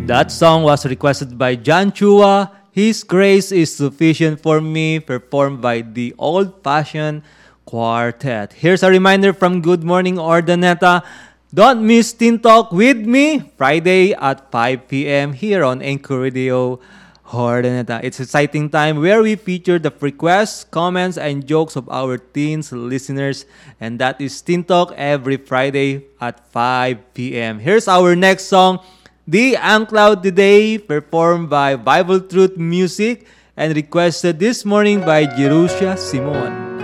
That song was requested by John Chua. His grace is sufficient for me, performed by the Old Fashioned Quartet. Here's a reminder from Good Morning Ordaneta. Don't miss Teen Talk with me Friday at 5 p.m. here on Anchor Radio Ordaneta. It's an exciting time where we feature the requests, comments, and jokes of our teens listeners. And that is Teen Talk every Friday at 5 p.m. Here's our next song. The Ang Cloud Today, performed by Bible Truth Music and requested this morning by Jerusha Simon.